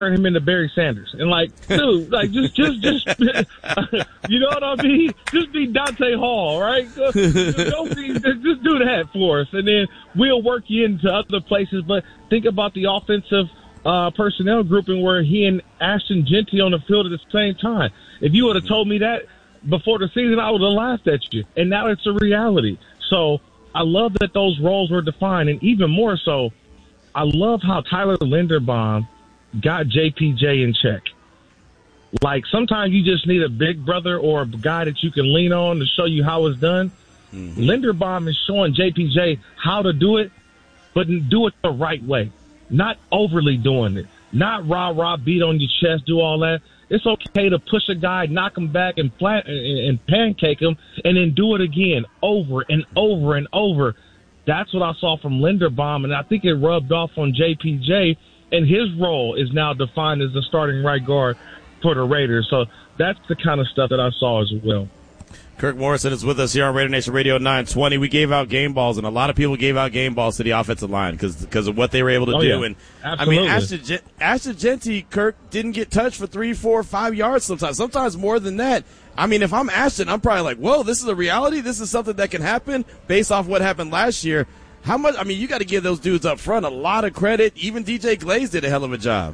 him into Barry Sanders. And, like, dude, like, just you know what I mean? Just be Dante Hall, right? Just do that for us, and then we'll work you into other places. But think about the offensive personnel grouping where he and Ashton Jeanty on the field at the same time. If you would have told me that before the season, I would have laughed at you. And now it's a reality. So I love that those roles were defined, and even more so, I love how Tyler Linderbaum got JPJ in check. Like, sometimes you just need a big brother or a guy that you can lean on to show you how it's done. Mm-hmm. Linderbaum is showing JPJ how to do it, but do it the right way. Not overly doing it. Not rah-rah, beat on your chest, do all that. It's okay to push a guy, knock him back, and pancake him, and then do it again over and over and over. That's what I saw from Linderbaum, and I think it rubbed off on JPJ, and his role is now defined as the starting right guard for the Raiders. So that's the kind of stuff that I saw as well. Kirk Morrison is with us here on Raider Nation Radio 920. We gave out game balls, and a lot of people gave out game balls to the offensive line because of what they were able to do. Yeah. And absolutely. I mean, Ashton Jeanty, Kirk, didn't get touched for 3, 4, 5 yards sometimes more than that. I mean, if I'm Ashton, I'm probably like, whoa, this is a reality. This is something that can happen based off what happened last year. How much? I mean, you got to give those dudes up front a lot of credit. Even DJ Glaze did a hell of a job.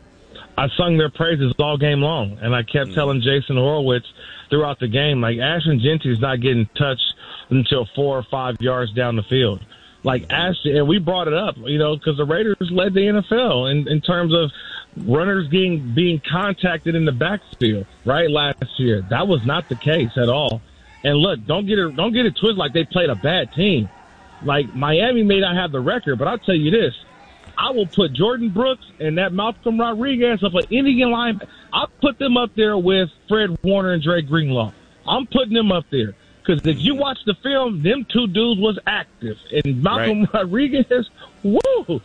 I sung their praises all game long, and I kept telling Jason Horowitz throughout the game, like, Ashton Jeanty's not getting touched until 4 or 5 yards down the field. Like, Ashton, and we brought it up, you know, because the Raiders led the NFL in terms of runners being contacted in the backfield, right, last year. That was not the case at all. And look, don't get it twisted like they played a bad team. Like, Miami may not have the record, but I'll tell you this. I will put Jordan Brooks and that Malcolm Rodriguez up at Indian line. I'll put them up there with Fred Warner and Dre Greenlaw. I'm putting them up there. Because if you watch the film, them two dudes was active. And Malcolm Rodriguez, woo!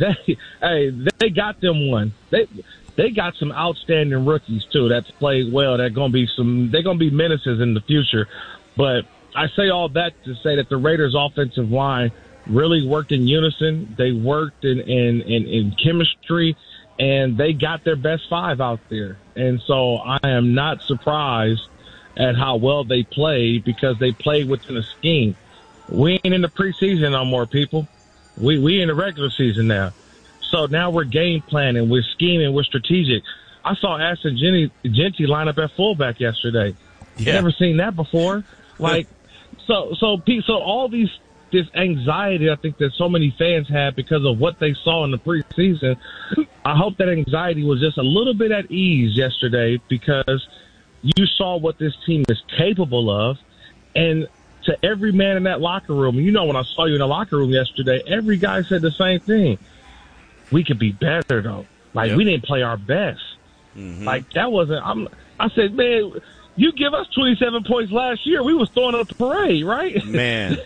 They got them one. They got some outstanding rookies, too, that's played well. They're going to be menaces in the future. But I say all that to say that the Raiders' offensive line really worked in unison. They worked in chemistry, and they got their best 5 out there. And so I am not surprised at how well they played because they played within a scheme. We ain't in the preseason no more, people. We in the regular season now. So now we're game planning, we're scheming, we're strategic. I saw Ashton Jeanty line up at fullback yesterday. Yeah. Never seen that before. Like, so all this anxiety I think that so many fans had because of what they saw in the preseason, I hope that anxiety was just a little bit at ease yesterday because you saw what this team is capable of. And to every man in that locker room, you know, when I saw you in the locker room yesterday, every guy said the same thing. We could be better, though. Like, we didn't play our best. Mm-hmm. Like, that wasn't – I said, man, you give us 27 points last year, we was throwing a parade, right? Man.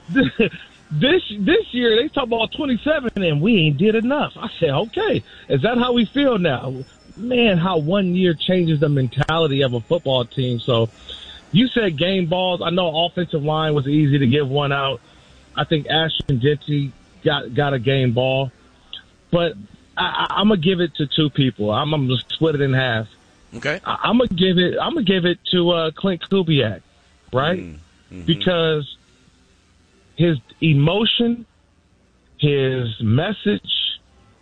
This year, they talk about 27, and we ain't did enough. I said, okay, is that how we feel now? Man, how 1 year changes the mentality of a football team. So you said game balls. I know offensive line was easy to give one out. I think Ashton Jeanty got a game ball. But I'm going to give it to 2 people. I'm going to split it in half. Okay. I'm going to give it to Clint Kubiak, right? Mm-hmm. Because his emotion, his message,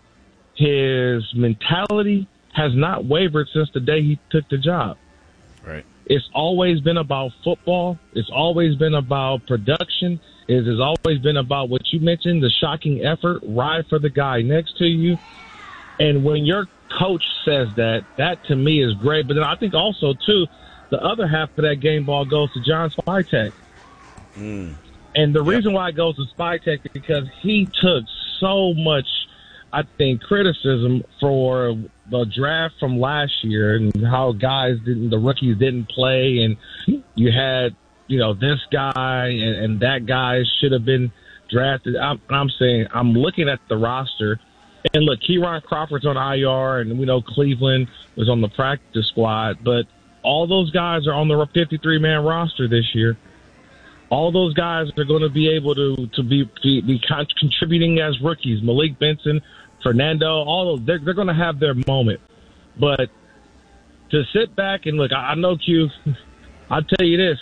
his mentality has not wavered since the day he took the job. Right. It's always been about football. It's always been about production. It has always been about what you mentioned, the shocking effort, ride for the guy next to you. And when your coach says that to me is great. But then I think also, too, the other half of that game ball goes to John Spytek. And the reason why it goes to Spytek is because he took so much, I think, criticism for the draft from last year and how the rookies didn't play. And you had, this guy and that guy should have been drafted. I'm saying, I'm looking at the roster. And look, Kieron Crawford's on IR, and we know Cleveland was on the practice squad. But all those guys are on the 53-man roster this year. All those guys are going to be able to be contributing as rookies. Malik Benson, Fernando, all those, they're going to have their moment. But to sit back and look, I know Q, I'll tell you this.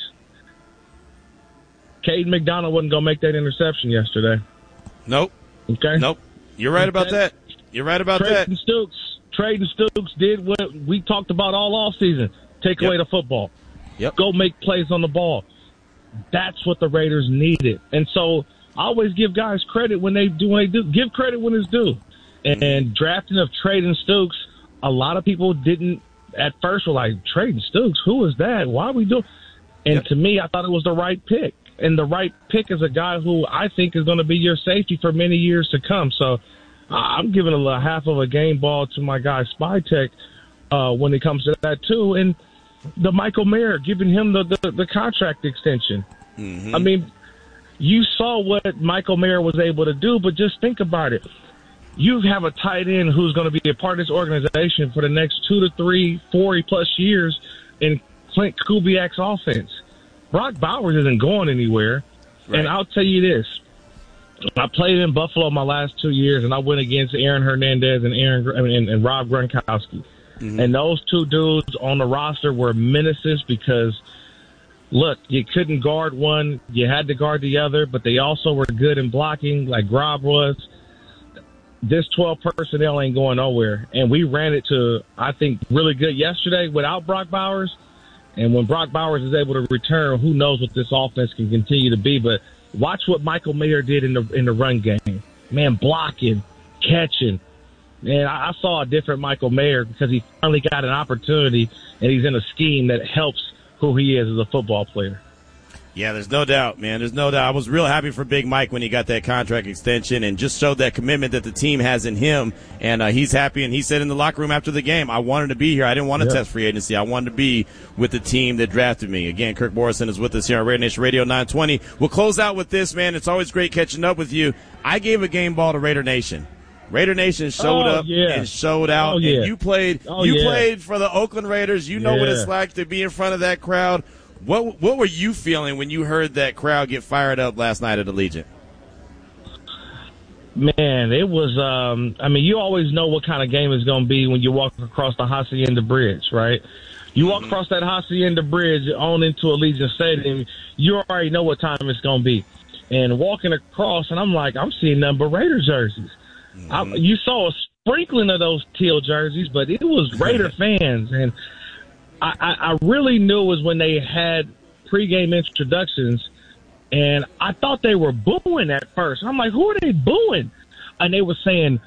Caden McDonald wasn't going to make that interception yesterday. Nope. Okay? Nope. You're right about that. You're right about that. Trayden Stooks did what we talked about all offseason. Take away the football. Yep. Go make plays on the ball. That's what the Raiders needed. And so I always give guys credit when they do. Give credit when it's due. And drafting of Trayden Stooks, a lot of people didn't at first were like, Trayden Stooks, who is that? Why are we doing? And to me, I thought it was the right pick. And the right pick is a guy who I think is going to be your safety for many years to come. So I'm giving a half of a game ball to my guy Spytech when it comes to that too. And the Michael Mayer, giving him the contract extension. Mm-hmm. I mean, you saw what Michael Mayer was able to do, but just think about it. You have a tight end who's going to be a part of this organization for the next 2 to 3, 4+ years in Clint Kubiak's offense. Brock Bowers isn't going anywhere. Right. And I'll tell you this. I played in Buffalo my last 2 years, and I went against Aaron Hernandez and Rob Gronkowski. Mm-hmm. And those two dudes on the roster were menaces because, look, you couldn't guard one. You had to guard the other, but they also were good in blocking like Rob was. This 12 personnel ain't going nowhere. And we ran it to, I think, really good yesterday without Brock Bowers. And when Brock Bowers is able to return, who knows what this offense can continue to be. But watch what Michael Mayer did in the run game. Man, blocking, catching. And I saw a different Michael Mayer because he finally got an opportunity, and he's in a scheme that helps who he is as a football player. Yeah, there's no doubt, man. There's no doubt. I was real happy for Big Mike when he got that contract extension and just showed that commitment that the team has in him. And he's happy. And he said in the locker room after the game, I wanted to be here. I didn't want to test free agency. I wanted to be with the team that drafted me. Again, Kirk Morrison is with us here on Raider Nation Radio 920. We'll close out with this, man. It's always great catching up with you. I gave a game ball to Raider Nation. Raider Nation showed up and showed out. And you played for the Oakland Raiders. You know what it's like to be in front of that crowd. What were you feeling when you heard that crowd get fired up last night at Allegiant? Man, it was, I mean, you always know what kind of game it's going to be when you walk across the Hacienda Bridge, right? You walk across that Hacienda Bridge on into Allegiant Stadium, you already know what time it's going to be. And walking across, and I'm like, I'm seeing nothing but Raider jerseys. You saw a sprinkling of those teal jerseys, but it was Raider fans. And I really knew it was when they had pregame introductions, and I thought they were booing at first. I'm like, who are they booing? And they were saying,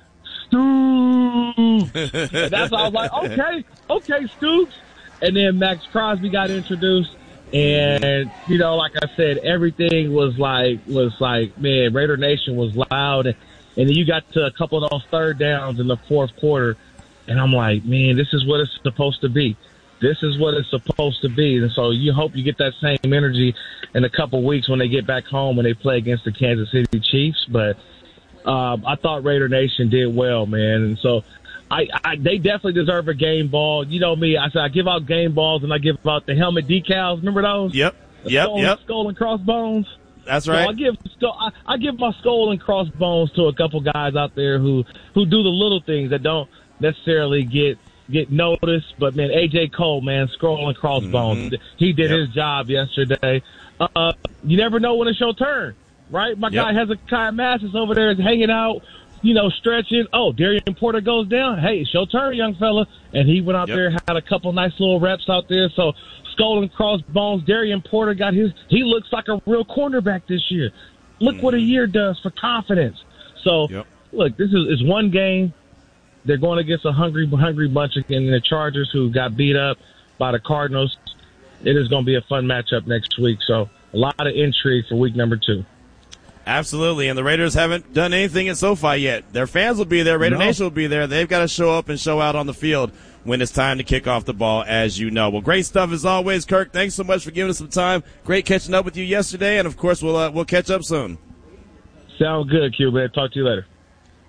Stoops. And that's why I was like, okay, Stoops. And then Max Crosby got introduced, and, you know, like I said, everything was like, man, Raider Nation was loud. And then you got to a couple of those third downs in the fourth quarter, and I'm like, man, this is what it's supposed to be. This is what it's supposed to be. And so you hope you get that same energy in a couple weeks when they get back home and they play against the Kansas City Chiefs. But I thought Raider Nation did well, man. And so they definitely deserve a game ball. You know me. I said I give out game balls and I give out the helmet decals. Remember those? Yep. Skull and crossbones. That's right. So I give my skull and crossbones to a couple guys out there who do the little things that don't necessarily get noticed. But, man, A.J. Cole, man, skull and crossbones. Mm-hmm. He did his job yesterday. You never know when it's your turn, right? My guy Hezekiah Mathis over there is hanging out, you know, stretching. Oh, Darian Porter goes down. Hey, it's your turn, young fella. And he went out there, had a couple nice little reps out there. So, skull and crossbones. Darian Porter got he looks like a real cornerback this year. Look what a year does for confidence. So, look, this is one game. They're going against a hungry bunch in the Chargers who got beat up by the Cardinals. It is going to be a fun matchup next week. So a lot of intrigue for week number 2. Absolutely. And the Raiders haven't done anything at SoFi yet. Their fans will be there. Raider Nation will be there. They've got to show up and show out on the field when it's time to kick off the ball, as you know. Well, great stuff as always, Kirk. Thanks so much for giving us some time. Great catching up with you yesterday. And, of course, we'll catch up soon. Sound good, Q, man. Talk to you later.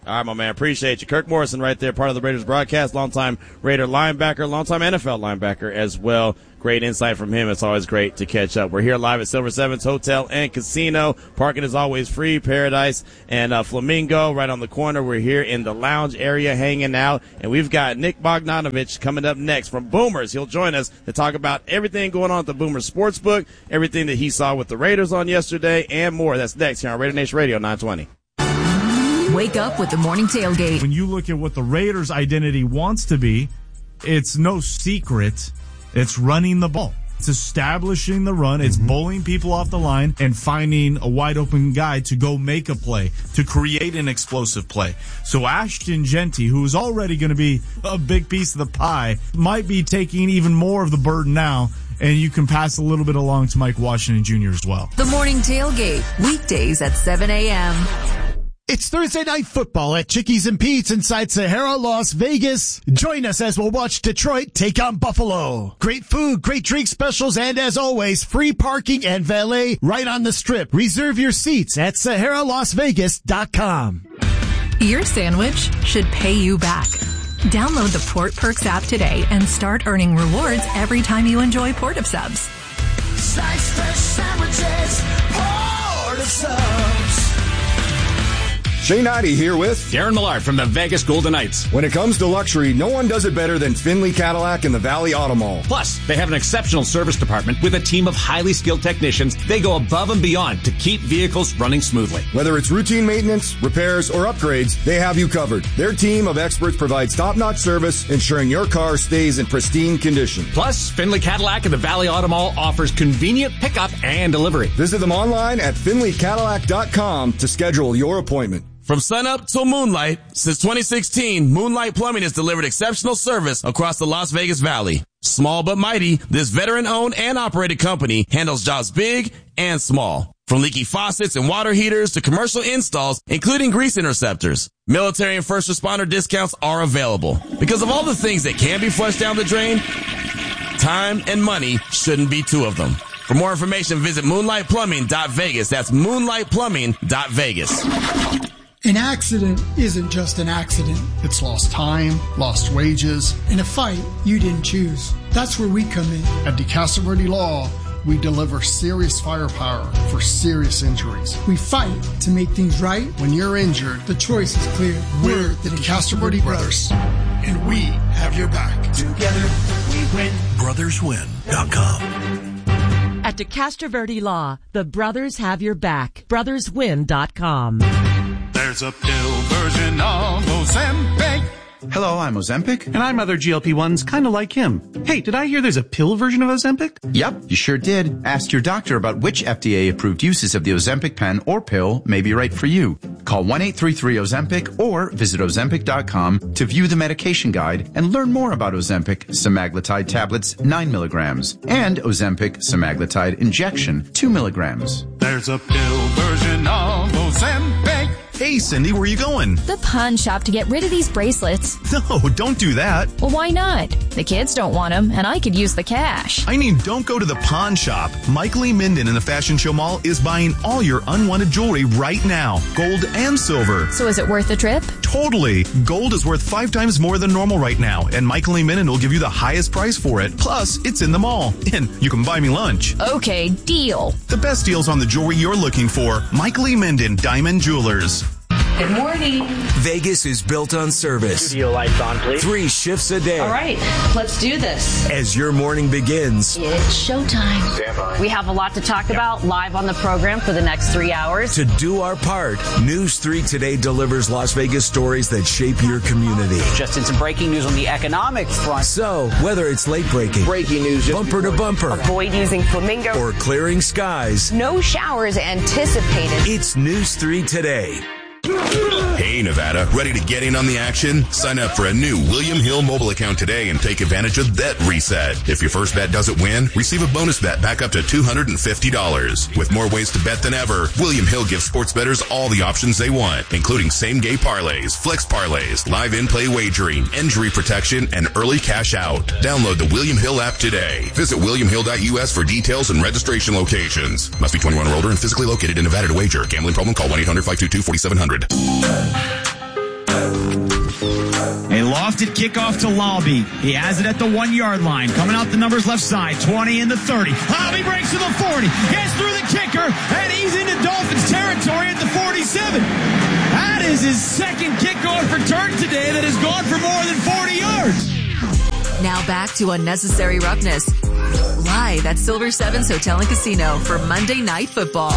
All right, my man. Appreciate you. Kirk Morrison right there, part of the Raiders broadcast, longtime Raider linebacker, longtime NFL linebacker as well. Great insight from him. It's always great to catch up. We're here live at Silver Sevens Hotel and Casino. Parking is always free. Paradise and Flamingo right on the corner. We're here in the lounge area hanging out. And we've got Nick Bogdanovich coming up next from Boomers. He'll join us to talk about everything going on at the Boomers Sportsbook, everything that he saw with the Raiders on yesterday, and more. That's next here on Raider Nation Radio 920. Wake up with the morning tailgate. When you look at what the Raiders' identity wants to be, it's no secret. It's running the ball. It's establishing the run. It's bowling people off the line and finding a wide open guy to go make a play, to create an explosive play. So Ashton Jeanty, who is already going to be a big piece of the pie, might be taking even more of the burden now. And you can pass a little bit along to Mike Washington Jr. as well. The morning tailgate, weekdays at 7 a.m. It's Thursday Night Football at Chickies and Pete's inside Sahara, Las Vegas. Join us as we'll watch Detroit take on Buffalo. Great food, great drink specials, and as always, free parking and valet right on the strip. Reserve your seats at SaharaLasVegas.com. Your sandwich should pay you back. Download the Port Perks app today and start earning rewards every time you enjoy Port of Subs. Slice fresh sandwiches, Port of Subs. Shane Ivey here with Darren Millard from the Vegas Golden Knights. When it comes to luxury, no one does it better than Finley Cadillac and the Valley Auto Mall. Plus, they have an exceptional service department with a team of highly skilled technicians. They go above and beyond to keep vehicles running smoothly. Whether it's routine maintenance, repairs, or upgrades, they have you covered. Their team of experts provides top-notch service, ensuring your car stays in pristine condition. Plus, Finley Cadillac and the Valley Auto Mall offers convenient pickup and delivery. Visit them online at FinleyCadillac.com to schedule your appointment. From sunup till moonlight, since 2016, Moonlight Plumbing has delivered exceptional service across the Las Vegas Valley. Small but mighty, this veteran-owned and operated company handles jobs big and small. From leaky faucets and water heaters to commercial installs, including grease interceptors. Military and first responder discounts are available. Because of all the things that can be flushed down the drain, time and money shouldn't be two of them. For more information, visit moonlightplumbing.vegas. That's moonlightplumbing.vegas. An accident isn't just an accident. It's lost time, lost wages, and a fight you didn't choose. That's where we come in. At DeCastroverde Law, we deliver serious firepower for serious injuries. We fight to make things right. When you're injured, the choice is clear. We're the DeCastroverde Brothers, and we have your back. Together we win. BrothersWin.com. At DeCastroverde Law, the brothers have your back. BrothersWin.com. There's a pill version of Ozempic. Hello, I'm Ozempic. And I'm other GLP-1s kind of like him. Hey, did I hear there's a pill version of Ozempic? Yep, you sure did. Ask your doctor about which FDA-approved uses of the Ozempic pen or pill may be right for you. Call 1-833-OZEMPIC or visit Ozempic.com to view the medication guide and learn more about Ozempic semaglutide tablets 9 milligrams and Ozempic semaglutide injection 2 milligrams. There's a pill version of Ozempic. Hey, Cindy, where are you going? The pawn shop to get rid of these bracelets. No, don't do that. Well, why not? The kids don't want them, and I could use the cash. I mean, don't go to the pawn shop. Mike Lee Minden in the Fashion Show Mall is buying all your unwanted jewelry right now. Gold and silver. So is it worth the trip? Totally. Gold is worth 5 times more than normal right now, and Mike Lee Minden will give you the highest price for it. Plus, it's in the mall, and you can buy me lunch. Okay, deal. The best deals on the jewelry you're looking for. Mike Lee Minden, Diamond Jewelers. Good morning. Vegas is built on service. Studio lights on, please. 3 shifts a day. All right, let's do this. As your morning begins. It's showtime. Stand by. We have a lot to talk about live on the program for the next 3 hours. To do our part, News 3 Today delivers Las Vegas stories that shape your community. Just in some breaking news on the economic front. So, whether it's late breaking, breaking news, bumper to bumper, avoid using Flamingo, or clearing skies, no showers anticipated. It's News 3 Today. Hey, Nevada, ready to get in on the action? Sign up for a new William Hill mobile account today and take advantage of Bet Reset. If your first bet doesn't win, receive a bonus bet back up to $250. With more ways to bet than ever, William Hill gives sports bettors all the options they want, including same-game parlays, flex parlays, live in-play wagering, injury protection, and early cash out. Download the William Hill app today. Visit williamhill.us for details and registration locations. Must be 21 or older and physically located in Nevada to wager. Gambling problem? Call 1-800-522-4700. A lofted kickoff to Lobby. He has it at the 1-yard line. Coming out the numbers left side. 20 and the 30. Lobby breaks to the 40. Gets through the kicker. And he's into Dolphins territory at the 47. That is his second kickoff return today that has gone for more than 40 yards. Now back to Unnecessary Roughness. Live at Silver Sevens Hotel and Casino for Monday Night Football.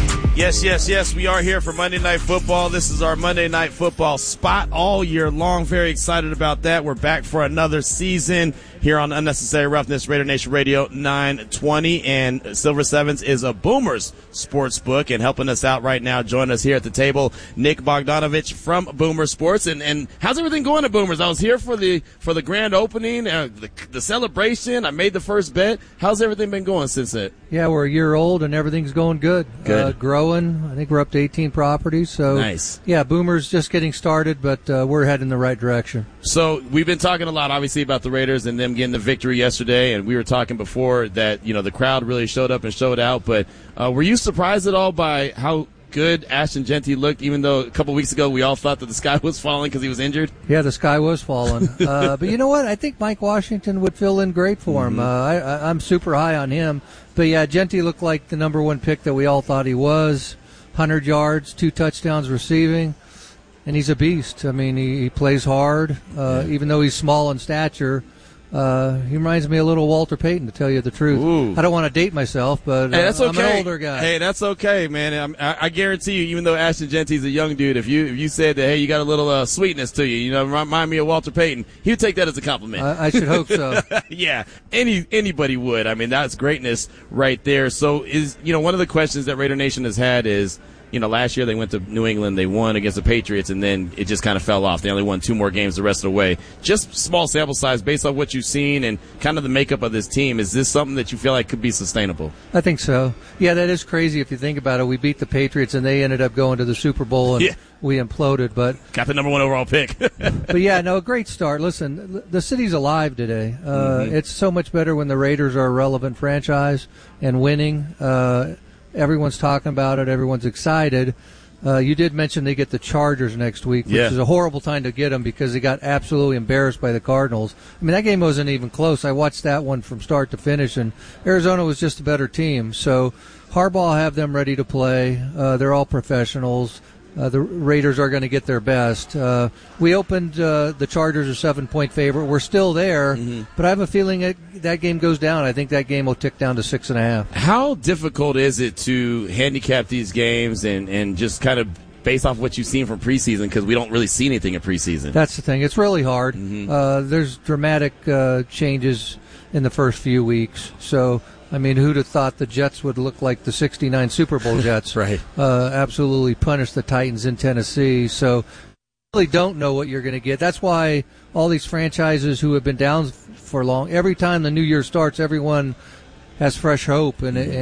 Yes. We are here for Monday Night Football. This is our Monday Night Football spot all year long. Very excited about that. We're back for another season here on Unnecessary Roughness, Raider Nation Radio 920. And Silver Sevens is a Boomers sports book. And helping us out right now, join us here at the table, Nick Bogdanovich from Boomer Sports. And how's everything going at Boomers? I was here for the grand opening, the celebration. I made the first bet. How's everything been going since that? Yeah, we're a year old and everything's going good. Growing. I think we're up to 18 properties. So nice. Yeah, Boomer's just getting started, but we're heading in the right direction. So we've been talking a lot, obviously, about the Raiders and them getting the victory yesterday. And we were talking before that, the crowd really showed up and showed out. But were you surprised at all by how good Ashton Jeanty looked, even though a couple weeks ago we all thought that the sky was falling because he was injured? Yeah, the sky was falling. But you know what? I think Mike Washington would fill in great for him. I'm super high on him. But, yeah, Jeanty looked like the number one pick that we all thought he was. 100 yards, 2 touchdowns receiving, and he's a beast. I mean, he plays hard, even though he's small in stature. He reminds me a little Walter Payton, to tell you the truth. Ooh. I don't want to date myself, but hey, that's okay. I'm an older guy. Hey, that's okay, man. I guarantee you, even though Ashton Jeanty's a young dude, if you said that, hey, you got a little sweetness to you, remind me of Walter Payton, he would take that as a compliment. I should hope so. Yeah, anybody would. I mean, that's greatness right there. So one of the questions that Raider Nation has had is, last year they went to New England, they won against the Patriots, and then it just kind of fell off. They only won 2 more games the rest of the way. Just small sample size based on what you've seen and kind of the makeup of this team. Is this something that you feel like could be sustainable? I think so. Yeah, that is crazy if you think about it. We beat the Patriots, and they ended up going to the Super Bowl, and we imploded. But got the number 1 overall pick. But, yeah, no, great start. Listen, the city's alive today. It's so much better when the Raiders are a relevant franchise and winning. Everyone's talking about it. Everyone's excited. You did mention they get the Chargers next week, which is a horrible time to get them because they got absolutely embarrassed by the Cardinals. I mean, that game wasn't even close. I watched that one from start to finish, and Arizona was just a better team. So Harbaugh have them ready to play. They're all professionals. The Raiders are going to get their best. We opened the Chargers a 7-point favorite. We're still there, but I have a feeling that game goes down. I think that game will tick down to 6.5. How difficult is it to handicap these games and just kind of based off what you've seen from preseason, because we don't really see anything in preseason? That's the thing. It's really hard. There's dramatic changes in the first few weeks. So, I mean, who'd have thought the Jets would look like the 69 Super Bowl Jets? Right. Absolutely punish the Titans in Tennessee. So, really don't know what you're going to get. That's why all these franchises who have been down for long, every time the new year starts, everyone has fresh hope,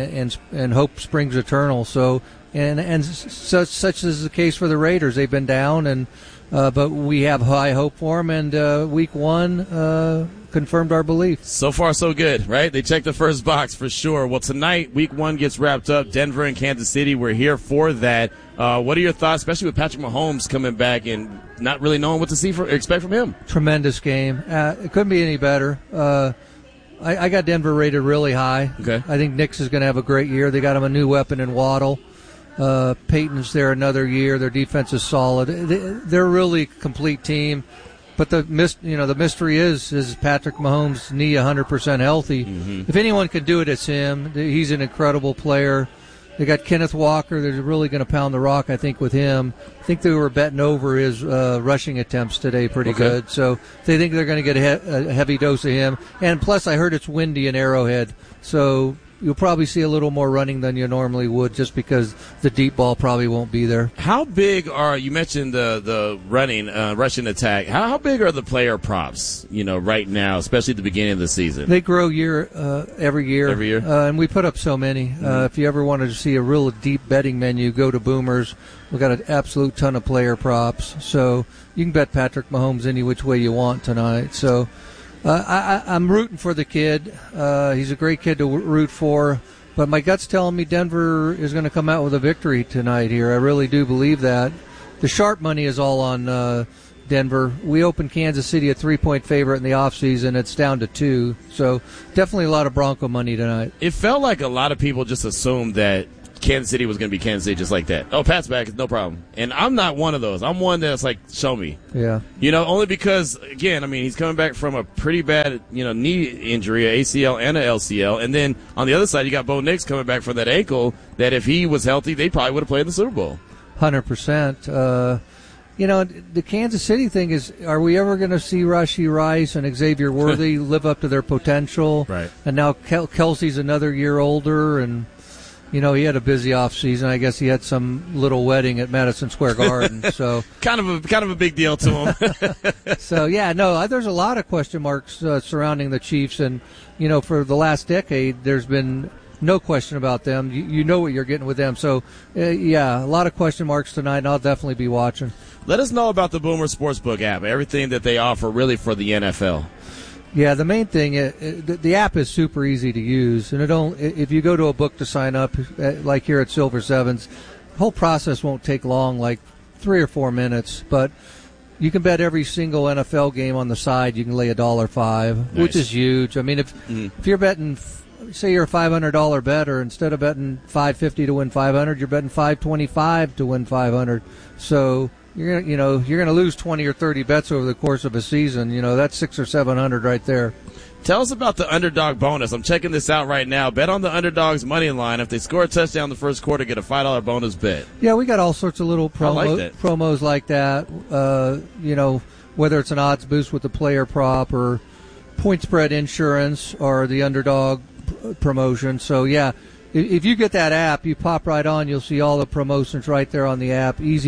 and hope springs eternal. So, and such is the case for the Raiders. They've been down, but we have high hope for them. And week 1 confirmed our belief. So far, so good, right? They checked the first box for sure. Well, tonight, week 1 gets wrapped up. Denver and Kansas City. We're here for that. What are your thoughts, especially with Patrick Mahomes coming back and not really knowing what to expect from him? Tremendous game. It couldn't be any better. I got Denver rated really high. Okay. I think Knicks is going to have a great year. They got him a new weapon in Waddle. Peyton's there another year. Their defense is solid. They're a really complete team. But the mystery is Patrick Mahomes' knee 100% healthy? If anyone can do it, it's him. He's an incredible player. They got Kenneth Walker. They're really going to pound the rock, I think, with him. I think they were betting over his rushing attempts today pretty good. So they think they're going to get a heavy dose of him. And plus, I heard it's windy in Arrowhead. So you'll probably see a little more running than you normally would, just because the deep ball probably won't be there. How big you mentioned the rushing attack. How big are the player props, right now, especially at the beginning of the season? They grow every year. Every year? And we put up so many. If you ever wanted to see a real deep betting menu, go to Boomers. We've got an absolute ton of player props. So you can bet Patrick Mahomes any which way you want tonight. So I'm rooting for the kid. He's a great kid to root for. But my gut's telling me Denver is going to come out with a victory tonight here. I really do believe that. The sharp money is all on Denver. We opened Kansas City a 3-point favorite in the offseason. It's down to 2. So definitely a lot of Bronco money tonight. It felt like a lot of people just assumed that Kansas City was going to be Kansas City just like that. Oh, Pat's back, no problem. And I'm not one of those. I'm one that's like, show me. Yeah. Only because, again, I mean, he's coming back from a pretty bad, knee injury, an ACL and an LCL. And then on the other side, you got Bo Nix coming back from that ankle that if he was healthy, they probably would have played in the Super Bowl. 100%. The Kansas City thing is, are we ever going to see Rashee Rice and Xavier Worthy live up to their potential? Right. And now Kelsey's another year older, and he had a busy off season. I guess he had some little wedding at Madison Square Garden. So kind of a big deal to him. So there's a lot of question marks surrounding the Chiefs, and for the last decade, there's been no question about them. You know what you're getting with them. So a lot of question marks tonight, and I'll definitely be watching. Let us know about the Boomer Sportsbook app. Everything that they offer, really, for the NFL. Yeah, the main thing, the app is super easy to use, and if you go to a book to sign up, like here at Silver Sevens, the whole process won't take long, like 3 or 4 minutes, but you can bet every single NFL game on the side. You can lay $1.05, nice. Which is huge. I mean, if you're betting, say you're a $500 better, instead of betting $550 to win $500, you're betting $525 to win $500. So you're gonna lose 20 or 30 bets over the course of a season. That's $600 or $700 right there. Tell us about the underdog bonus. I'm checking this out right now. Bet on the underdog's money line. If they score a touchdown in the first quarter, get a $5 bonus bet. Yeah, we got all sorts of little promos like that. Whether it's an odds boost with the player prop or point spread insurance or the underdog promotion. So yeah. If you get that app, you pop right on. You'll see all the promotions right there on the app. Easy.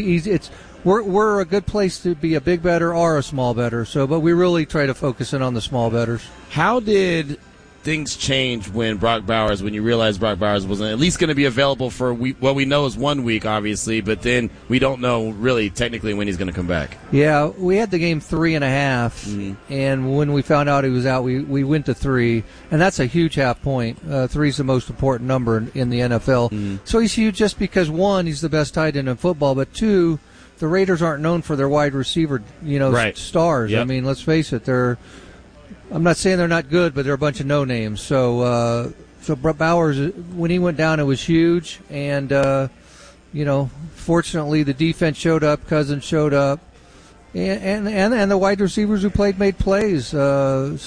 We're a good place to be a big bettor or a small bettor. But we really try to focus in on the small bettors. How did things change when you realized Brock Bowers wasn't at least going to be available for what we know is 1 week, obviously, but then we don't know really technically when he's going to come back? Yeah, we had the game 3.5, and when we found out he was out, we went to 3, and that's a huge half point. 3 is the most important number in the NFL. So he's huge just because, 1, he's the best tight end in football, but 2, the Raiders aren't known for their wide receiver, right. stars. Yep. I mean, let's face it, I'm not saying they're not good, but they're a bunch of no-names. So Bowers, when he went down, it was huge. And, fortunately, the defense showed up, Cousins showed up, and the wide receivers who played made plays. But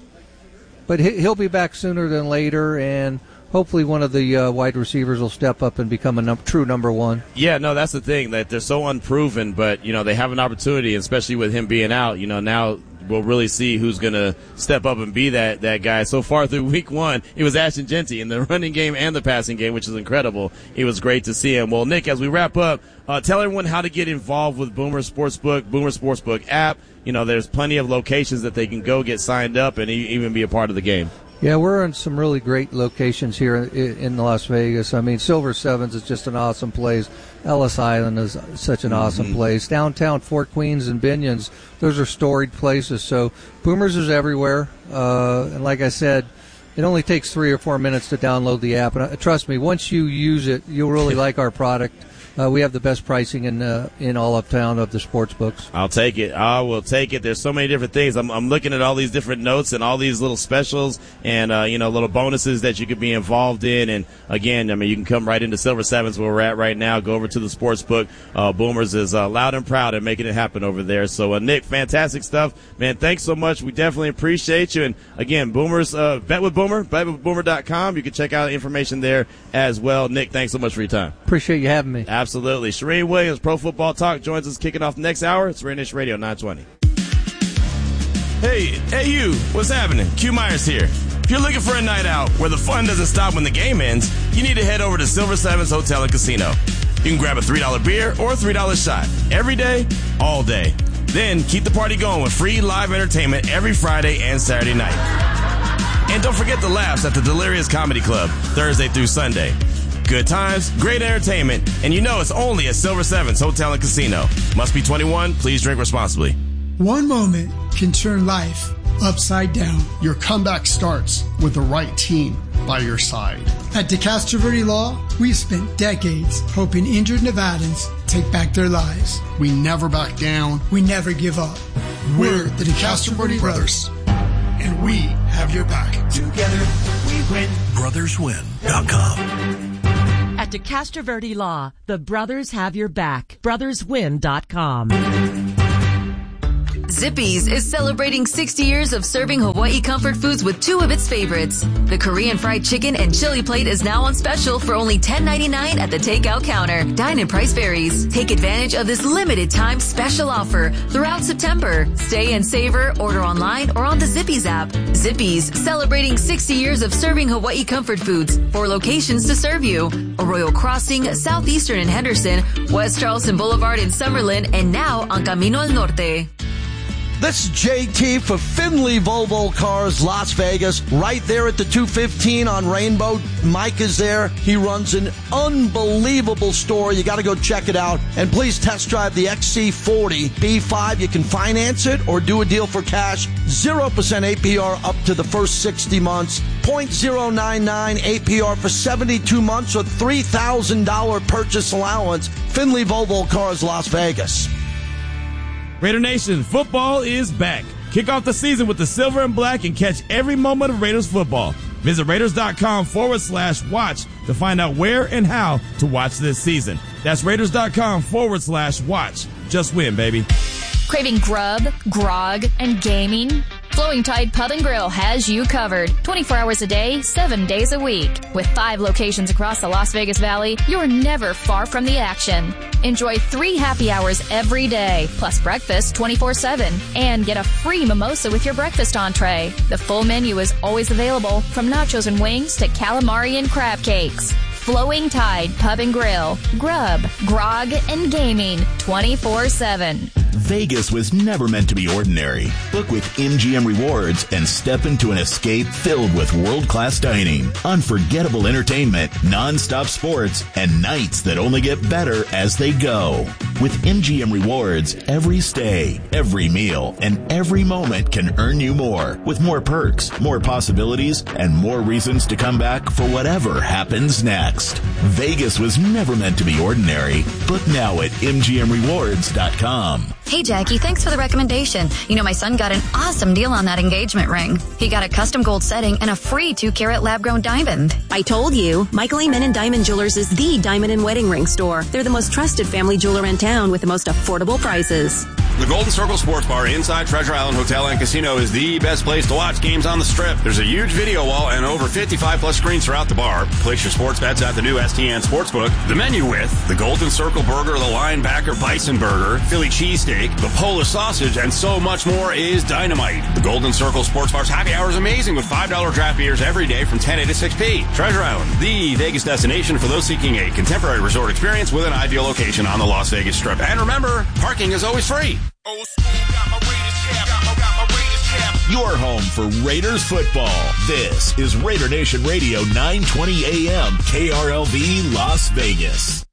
he'll be back sooner than later, and hopefully one of the wide receivers will step up and become a true number 1. Yeah, no, that's the thing, that they're so unproven, but, they have an opportunity, especially with him being out. Now we'll really see who's going to step up and be that guy. So far through week 1, it was Ashton Jeanty in the running game and the passing game, which is incredible. It was great to see him. Well, Nick, as we wrap up, tell everyone how to get involved with Boomer Sportsbook app. There's plenty of locations that they can go get signed up and even be a part of the game. Yeah, we're in some really great locations here in Las Vegas. I mean, Silver Sevens is just an awesome place. Ellis Island is such an awesome place. Downtown Fort Queens and Binions, those are storied places. So Boomers is everywhere. And like I said, it only takes 3 or 4 minutes to download the app. And trust me, once you use it, you'll really like our product. We have the best pricing in all of town of the sports books. I'll take it. I will take it. There's so many different things. I'm looking at all these different notes and all these little specials and little bonuses that you could be involved in. And again, you can come right into Silver Sevens where we're at right now. Go over to the sports book. Boomers is loud and proud at making it happen over there. So Nick, fantastic stuff, man. Thanks so much. We definitely appreciate you. And again, Boomers, bet with Boomer, betwithboomer.com. You can check out information there as well. Nick, thanks so much for your time. Appreciate you having me. Absolutely. Shereen Williams, Pro Football Talk, joins us kicking off the next hour. It's Rain Nation Radio 920. Hey, you. What's happening? Q Myers here. If you're looking for a night out where the fun doesn't stop when the game ends, you need to head over to Silver Sevens Hotel and Casino. You can grab a $3 beer or a $3 shot every day, all day. Then keep the party going with free live entertainment every Friday and Saturday night. And don't forget the laughs at the Delirious Comedy Club, Thursday through Sunday. Good times, great entertainment, and it's only at Silver Sevens Hotel and Casino. Must be 21. Please drink responsibly. One moment can turn life upside down. Your comeback starts with the right team. by your side. At DeCastro Verde Law, we've spent decades helping injured Nevadans take back their lives. We never back down. We never give up. We're the DeCastro Verde Brothers, and we have your back. Together we win. BrothersWin.com. At DeCastro Verde Law, the brothers have your back. BrothersWin.com. Zippy's is celebrating 60 years of serving Hawaii comfort foods with two of its favorites. The Korean fried chicken and chili plate is now on special for only $10.99 at the takeout counter. Dine-in price varies. Take advantage of this limited time special offer throughout September. Stay and savor, order online or on the Zippy's app. Zippy's, celebrating 60 years of serving Hawaii comfort foods. 4 locations to serve you. Arroyo Crossing, Southeastern in Henderson, West Charleston Boulevard in Summerlin, and now on Camino al Norte. This is JT for Finley Volvo Cars, Las Vegas, right there at the 215 on Rainbow. Mike is there. He runs an unbelievable store. You got to go check it out. And please test drive the XC40 B5. You can finance it or do a deal for cash. 0% APR up to the first 60 months. 0.099 APR for 72 months or $3,000 purchase allowance. Finley Volvo Cars, Las Vegas. Raider Nation, football is back. Kick off the season with the silver and black and catch every moment of Raiders football. Visit Raiders.com/watch to find out where and how to watch this season. That's Raiders.com/watch. Just win, baby. Craving grub, grog, and gaming? Flowing Tide Pub and Grill has you covered. 24 hours a day, 7 days a week. With 5 locations across the Las Vegas Valley, you're never far from the action. Enjoy 3 happy hours every day, plus breakfast 24/7. And get a free mimosa with your breakfast entree. The full menu is always available, from nachos and wings to calamari and crab cakes. Flowing Tide Pub and Grill. Grub, grog, and gaming 24/7. Vegas was never meant to be ordinary. Book with MGM Rewards and step into an escape filled with world-class dining, unforgettable entertainment, non-stop sports, and nights that only get better as they go. With MGM Rewards, every stay, every meal, and every moment can earn you more, with more perks, more possibilities, and more reasons to come back for whatever happens next. Vegas was never meant to be ordinary. Book now at MGMRewards.com. Hey, Jackie, thanks for the recommendation. You know, my son got an awesome deal on that engagement ring. He got a custom gold setting and a free 2-carat lab-grown diamond. I told you, Michael Amen and Diamond Jewelers is the diamond and wedding ring store. They're the most trusted family jeweler in town with the most affordable prices. The Golden Circle Sports Bar inside Treasure Island Hotel and Casino is the best place to watch games on the Strip. There's a huge video wall and over 55-plus screens throughout the bar. Place your sports bets at the new STN Sportsbook. The menu with the Golden Circle Burger, the Linebacker Bison Burger, Philly Cheesesteak, the Polish Sausage, and so much more is dynamite. The Golden Circle Sports Bar's happy hour is amazing with $5 draft beers every day from 10 a to 6 p. Treasure Island, the Vegas destination for those seeking a contemporary resort experience with an ideal location on the Las Vegas Strip. And remember, parking is always free. Your home for Raiders football. This is Raider Nation Radio 920 AM KRLV Las Vegas.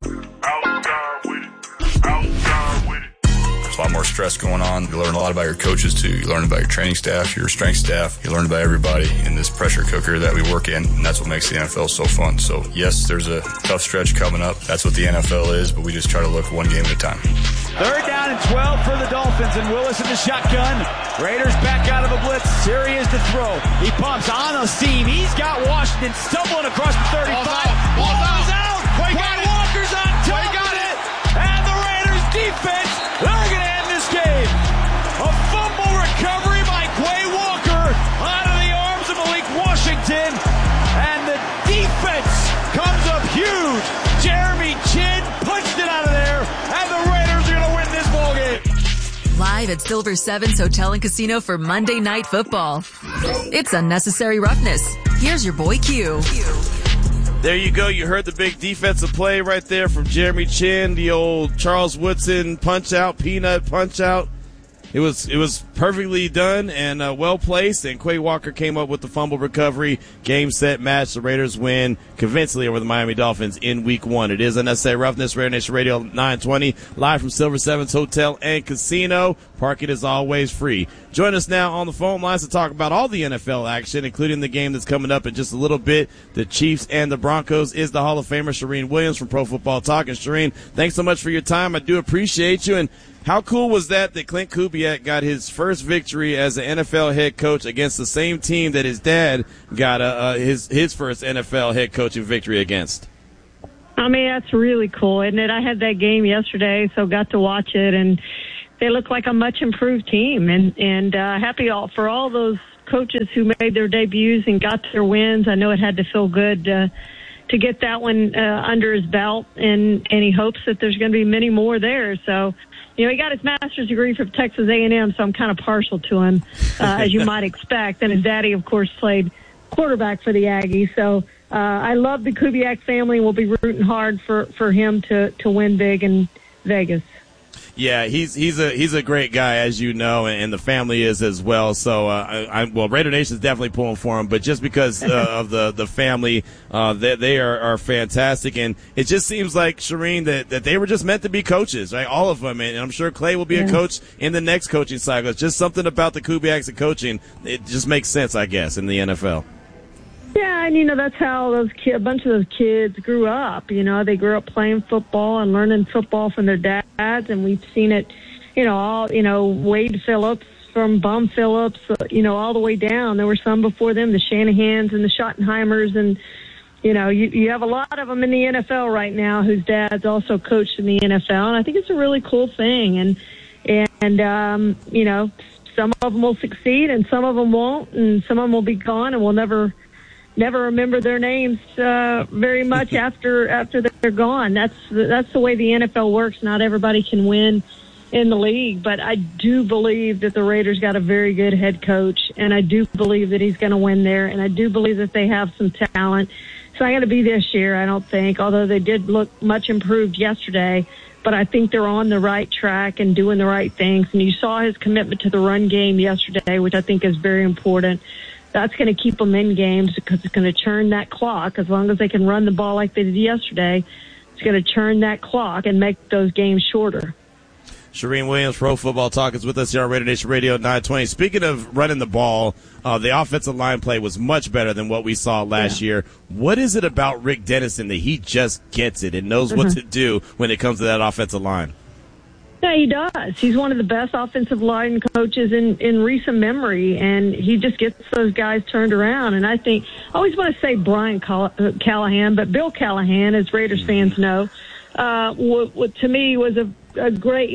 There's a lot more stress going on. You learn a lot about your coaches too. You learn about your training staff, your strength staff. You learn about everybody in this pressure cooker that we work in, and that's what makes the NFL so fun. So yes, there's a tough stretch coming up. That's what the NFL is, but we just try to look one game at a time. 3rd down and 12 for the Dolphins, and Willis in the shotgun. Raiders back out of a blitz. Here he is to throw. He pumps on a seam. He's got Washington stumbling across the 35. Ball's out. Quay Walker's on top of it. And the Raiders defense, they're going to end this game. A fumble recovery by Quay Walker out of the arms of Malik Washington. And the defense comes up huge. Jeremy Chin punched it out of there. And the Raiders are going to win this ballgame. Live at Silver Sevens Hotel and Casino for Monday Night Football. It's unnecessary roughness. Here's your boy Q. There you go. You heard the big defensive play right there from Jeremy Chin, the old Charles Woodson punch-out, peanut punch-out. It was perfectly done and well placed, and Quay Walker came up with the fumble recovery. Game, set, match. The Raiders win convincingly over the Miami Dolphins in Week 1. It is Unnecessary Roughness, Raider Nation Radio 920, live from Silver Sevens Hotel and Casino. Parking is always free. Join us now on the phone lines to talk about all the NFL action, including the game that's coming up in just a little bit. The Chiefs and the Broncos is the Hall of Famer Charean Williams from Pro Football Talk. And Charean, thanks so much for your time. I do appreciate you. And how cool was that Klint Kubiak got his first victory as an NFL head coach against the same team that his dad got his first NFL head coaching victory against? I mean, that's really cool, isn't it? I had that game yesterday, so got to watch it, and they look like a much improved team, and happy for all those coaches who made their debuts and got their wins. I know it had to feel good to get that one under his belt, and he hopes that there's going to be many more there. So, you know, he got his master's degree from Texas A&M, so I'm kind of partial to him, as you might expect. And his daddy, of course, played quarterback for the Aggies. So I love the Kubiak family. We'll be rooting hard for him to win big in Vegas. Yeah, he's a great guy, as you know, and the family is as well. So, Raider Nation is definitely pulling for him, but just because of the family, they are fantastic, and it just seems like, Charean, that they were just meant to be coaches, right? All of them, and I'm sure Clay will be a coach in the next coaching cycle. It's just something about the Kubiaks and coaching; it just makes sense, I guess, in the NFL. Yeah, and, you know, that's how a bunch of those kids grew up. You know, they grew up playing football and learning football from their dads, and we've seen it, Wade Phillips from Bum Phillips, all the way down. There were some before them, the Shanahans and the Schottenheimers, and, you have a lot of them in the NFL right now whose dads also coached in the NFL, and I think it's a really cool thing. And some of them will succeed and some of them won't, and some of them will be gone, and we'll never remember their names very much after they're gone. That's the way the NFL works. Not everybody can win in the league, but I do believe that the Raiders got a very good head coach, and I do believe that he's going to win there, and I do believe that they have some talent. It's not going to be this year, I don't think, although they did look much improved yesterday, but I think they're on the right track and doing the right things, and you saw his commitment to the run game yesterday, which I think is very important. That's going to keep them in games because it's going to churn that clock. As long as they can run the ball like they did yesterday, it's going to churn that clock and make those games shorter. Charean Williams, Pro Football Talk, is with us here on Raider Nation Radio 920. Speaking of running the ball, the offensive line play was much better than what we saw last year. What is it about Rick Dennison that he just gets it and knows what to do when it comes to that offensive line? Yeah, he does. He's one of the best offensive line coaches in recent memory, and he just gets those guys turned around. And I always want to say Brian Callahan, but Bill Callahan, as Raiders fans know, what to me was a great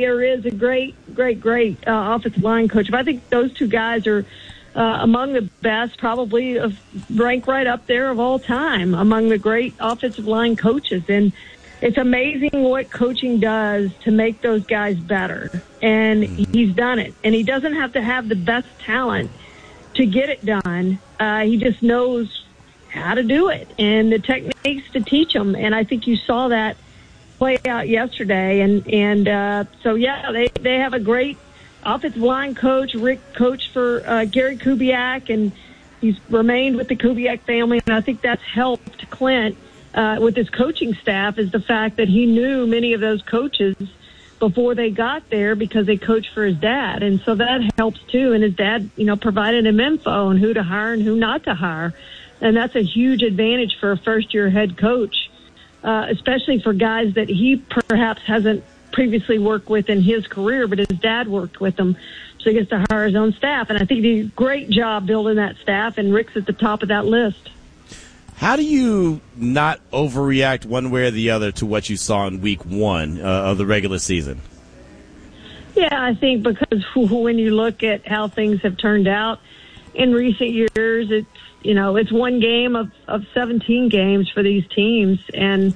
offensive line coach. But I think those two guys are among the best, probably rank right up there of all time among the great offensive line coaches. And it's amazing what coaching does to make those guys better, and he's done it. And he doesn't have to have the best talent to get it done. He just knows how to do it and the techniques to teach them. And I think you saw that play out yesterday. And so, they have a great offensive line coach. Rick coached for Gary Kubiak, and he's remained with the Kubiak family, and I think that's helped Klint with his coaching staff, is the fact that he knew many of those coaches before they got there because they coached for his dad. And so that helps too. And his dad, provided him info on who to hire and who not to hire. And that's a huge advantage for a first-year head coach, especially for guys that he perhaps hasn't previously worked with in his career, but his dad worked with him. So he gets to hire his own staff. And I think he did a great job building that staff, and Rick's at the top of that list. How do you not overreact one way or the other to what you saw in week one of the regular season? Yeah, I think because when you look at how things have turned out in recent years, it's one game of 17 games for these teams. And,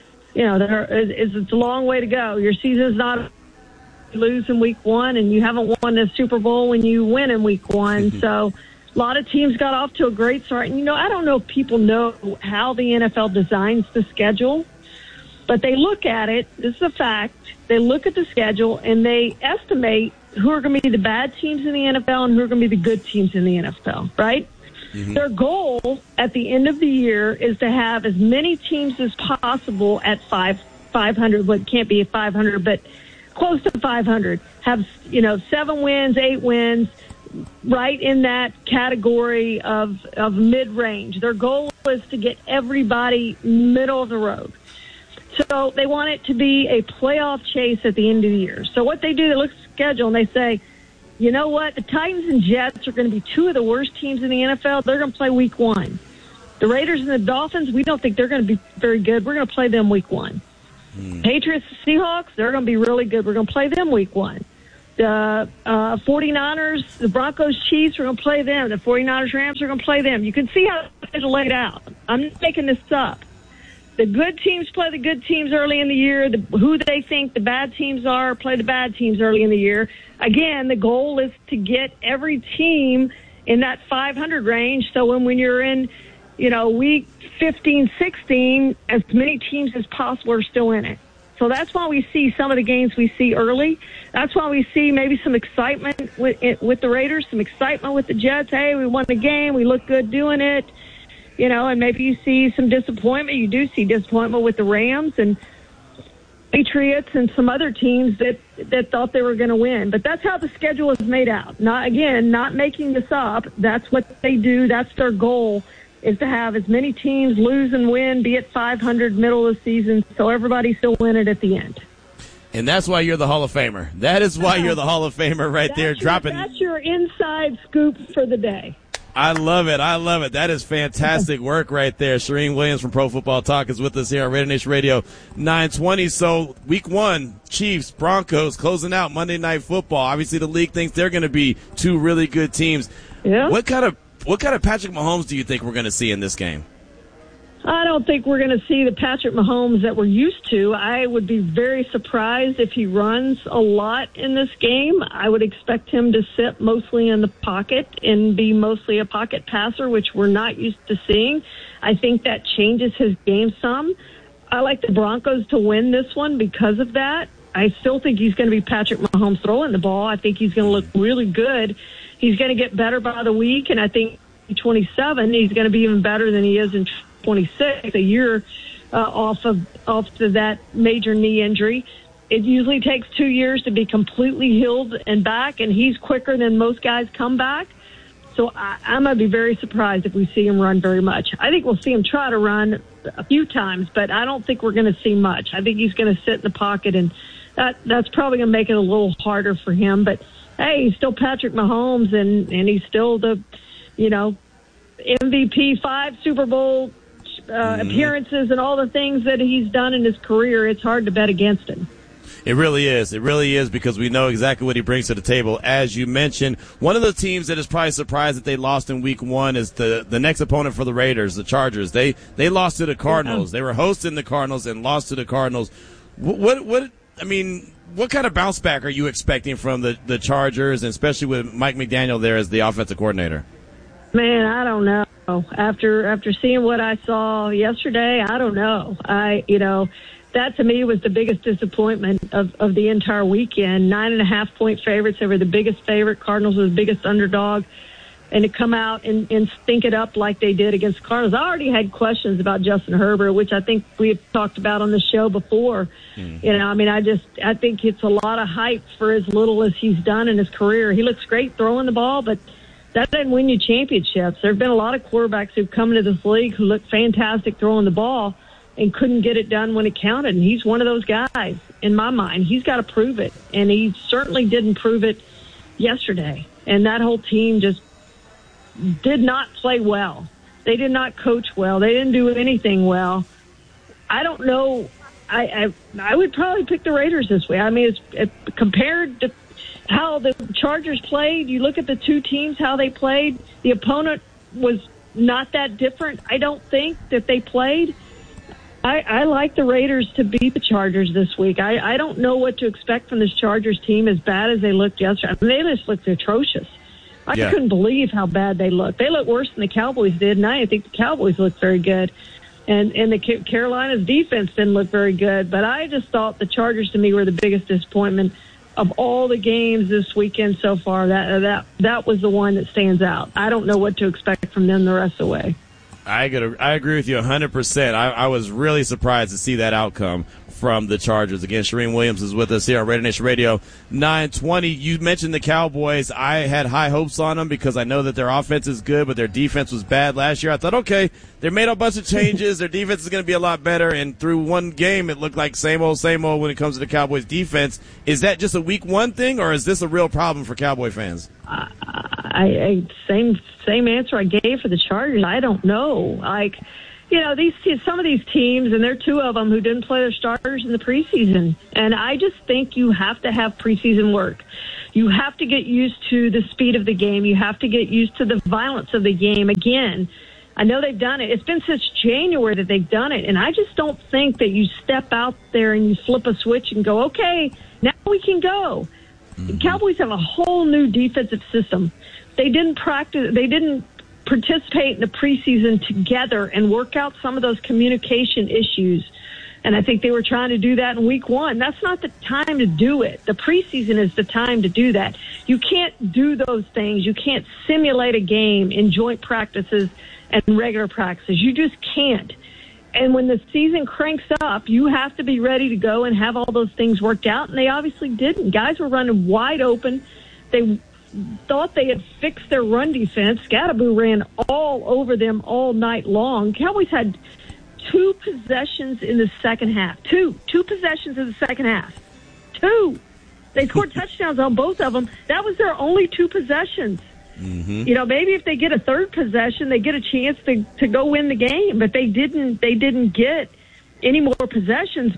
it's a long way to go. Your season's not lose in week one, and you haven't won a Super Bowl when you win in week one. So a lot of teams got off to a great start. And, I don't know if people know how the NFL designs the schedule, but they look at it. This is a fact. They look at the schedule, and they estimate who are going to be the bad teams in the NFL and who are going to be the good teams in the NFL, right? Mm-hmm. Their goal at the end of the year is to have as many teams as possible at 500. Well, it can't be at 500, but close to 500. Have, 7 wins, 8 wins, right in that category of mid-range. Their goal is to get everybody middle of the road. So they want it to be a playoff chase at the end of the year. So what they do, they look at the schedule and they say, you know what, the Titans and Jets are going to be two of the worst teams in the NFL. They're going to play week 1. The Raiders and the Dolphins, we don't think they're going to be very good. We're going to play them week 1. Patriots, Seahawks, they're going to be really good. We're going to play them week 1. The 49ers, the Broncos, Chiefs, we're going to play them. The 49ers, Rams, we're going to play them. You can see how it's laid out. I'm not making this up. The good teams play the good teams early in the year. Who they think the bad teams are, play the bad teams early in the year. Again, the goal is to get every team in that 500 range. So when you're in, week 15, 16, as many teams as possible are still in it. So that's why we see some of the games we see early. That's why we see maybe some excitement with the Raiders, some excitement with the Jets. Hey, we won the game. We look good doing it. And maybe you see some disappointment. You do see disappointment with the Rams and Patriots and some other teams that thought they were going to win. But that's how the schedule is made out. Not making this up. That's what they do. That's their goal, is to have as many teams lose and win, be at 500 middle of the season, so everybody still win it at the end. And that's why you're the Hall of Famer. That is why you're the Hall of Famer there, dropping. That's your inside scoop for the day. I love it. That is fantastic work right there. Charean Williams from Pro Football Talk is with us here on Raider Nation Radio 920. So week 1, Chiefs, Broncos closing out Monday Night Football. Obviously the league thinks they're going to be two really good teams. Yeah. What kind of Patrick Mahomes do you think we're going to see in this game? I don't think we're going to see the Patrick Mahomes that we're used to. I would be very surprised if he runs a lot in this game. I would expect him to sit mostly in the pocket and be mostly a pocket passer, which we're not used to seeing. I think that changes his game some. I like the Broncos to win this one because of that. I still think he's going to be Patrick Mahomes throwing the ball. I think he's going to look really good. He's going to get better by the week, and I think 27, he's going to be even better than he is in 26, a year off of that major knee injury. It usually takes 2 years to be completely healed and back, and he's quicker than most guys come back. So I'm going to be very surprised if we see him run very much. I think we'll see him try to run a few times, but I don't think we're going to see much. I think he's going to sit in the pocket, and that's probably going to make it a little harder for him. But, hey, he's still Patrick Mahomes, and he's still the, MVP, 5 Super Bowl appearances and all the things that he's done in his career. It's hard to bet against him. It really is. It really is, because we know exactly what he brings to the table. As you mentioned, one of the teams that is probably surprised that they lost in week 1 is the next opponent for the Raiders, the Chargers. They lost to the Cardinals. They were hosting the Cardinals and lost to the Cardinals. What kind of bounce back are you expecting from the Chargers, and especially with Mike McDaniel there as the offensive coordinator? Man, I don't know. After seeing what I saw yesterday, I don't know. That to me was the biggest disappointment of the entire weekend. 9.5-point favorites. They were the biggest favorite. Cardinals were the biggest underdog. And to come out and stink it up like they did against the Cardinals. I already had questions about Justin Herbert, which I think we've talked about on the show before. I think it's a lot of hype for as little as he's done in his career. He looks great throwing the ball, but that doesn't win you championships. There have been a lot of quarterbacks who've come into this league who look fantastic throwing the ball and couldn't get it done when it counted. And he's one of those guys, in my mind. He's got to prove it. And he certainly didn't prove it yesterday. And that whole team just did not play well. They did not coach well. They didn't do anything well. I don't know. I would probably pick the Raiders this way. I mean, it's compared to how the Chargers played, you look at the two teams, how they played, the opponent was not that different, I don't think, that they played. I like the Raiders to beat the Chargers this week. I don't know what to expect from this Chargers team as bad as they looked yesterday. I mean, they just looked atrocious. I couldn't believe how bad they looked. They looked worse than the Cowboys did, and I didn't think the Cowboys looked very good. And the Carolina's defense didn't look very good. But I just thought the Chargers, to me, were the biggest disappointment of all the games this weekend so far. That was the one that stands out. I don't know what to expect from them the rest of the way. I agree with you 100%. I was really surprised to see that outcome from the Chargers. Again, Charean Williams is with us here on Raider Nation Radio 920. You mentioned the Cowboys. I had high hopes on them because I know that their offense is good, but their defense was bad last year. I thought, okay, they made a bunch of changes. Their defense is going to be a lot better, and through one game, it looked like same old when it comes to the Cowboys defense. Is that just a week one thing, or is this a real problem for Cowboy fans? Same answer I gave for the Chargers. I don't know. Some of these teams, and there are two of them who didn't play their starters in the preseason. And I just think you have to have preseason work. You have to get used to the speed of the game. You have to get used to the violence of the game. Again, I know they've done it. It's been since January that they've done it. And I just don't think that you step out there and you flip a switch and go, okay, now we can go. The Cowboys have a whole new defensive system. They didn't participate in the preseason together and work out some of those communication issues. And I think they were trying to do that in week one. That's not the time to do it. The preseason is the time to do that. You can't do those things. You can't simulate a game in joint practices and regular practices. You just can't. And when the season cranks up, you have to be ready to go and have all those things worked out. And they obviously didn't. Guys were running wide open. They thought they had fixed their run defense. Scatterboo ran all over them all night long. Cowboys had two possessions in the second half. Two possessions in the second half. Two. They scored touchdowns on both of them. That was their only two possessions. Mm-hmm. Maybe if they get a third possession, they get a chance to go win the game. But they didn't get any more possessions